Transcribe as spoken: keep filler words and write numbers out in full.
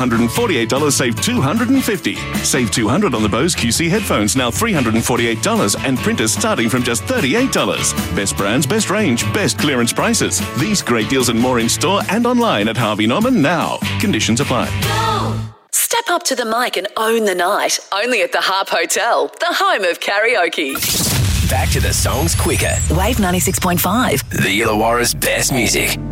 one hundred forty-eight dollars, save two hundred fifty dollars. Save two hundred dollars on the Bose Q C headphones, now three hundred forty-eight dollars, and printers starting from just thirty-eight dollars. Best brands, best range, best clearance prices. These great deals and more in store and online at Harvey Norman now. Conditions apply. Step up to the mic and own the night. Only at the Harp Hotel, the home of karaoke. Back to the songs quicker. Wave ninety-six point five. The Illawarra's best music.